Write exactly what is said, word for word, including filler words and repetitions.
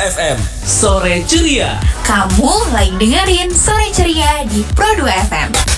F M. Sore Ceria. Kamu lagi dengerin Sore Ceria di Pro dua F M.